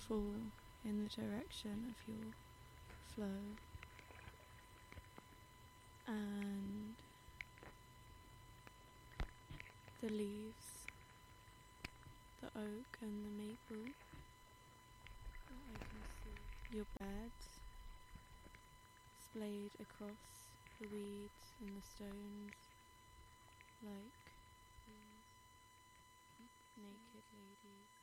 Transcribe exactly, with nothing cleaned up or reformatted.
fall in the direction of your flow, and the leaves, the oak and the maple that I can see, your beds splayed across the weeds and the stones like these naked ladies.